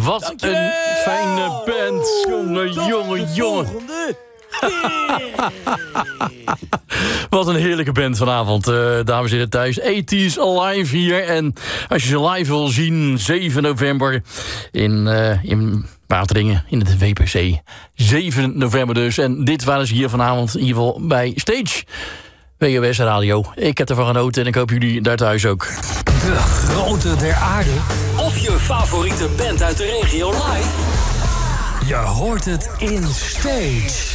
Wat Dankjewel. een fijne band. Jongen. Wat een heerlijke band vanavond, dames en heren thuis. 80's Alive hier. En als je ze live wil zien, 7 november in Wateringen, in het WPC. 7 november dus. En dit waren ze hier vanavond in ieder geval bij Stage. WOS Radio. Ik heb ervan genoten en ik hoop jullie daar thuis ook. De grote der aarde. Of je favoriete band uit de regio live. Je hoort het in Stage.